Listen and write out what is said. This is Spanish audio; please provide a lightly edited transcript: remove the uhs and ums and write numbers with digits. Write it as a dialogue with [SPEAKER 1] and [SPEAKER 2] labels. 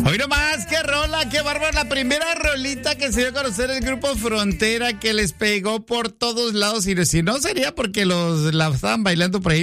[SPEAKER 1] Hoy nomás, qué rola, qué bárbaro. La primera rolita que se dio a conocer el grupo Frontera, que les pegó por todos lados. Y si no, sería porque la estaban bailando por ahí